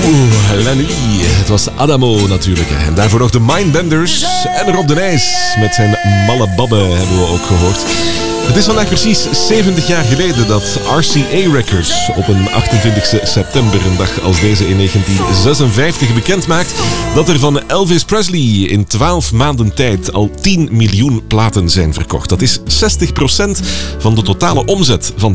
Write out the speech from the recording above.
Lenny. Het was Adamo natuurlijk. En daarvoor nog de Mindbenders en Rob de Nijs met zijn Malle Babbe hebben we ook gehoord. Het is vandaag precies 70 jaar geleden dat RCA Records op een 28 september, een dag als deze in 1956, bekendmaakt dat er van Elvis Presley in 12 maanden tijd al 10 miljoen platen zijn verkocht. Dat is 60% van de totale omzet van